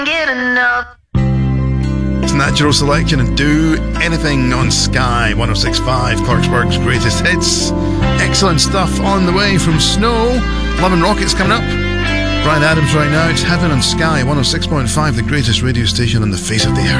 get enough. It's Natural Selection and Do Anything on Sky 106.5, Clarksburg's greatest hits. Excellent stuff on the way from Snow. Love and Rockets coming up. Bryan Adams right now. It's Heaven on Sky 106.5, the greatest radio station on the face of the earth.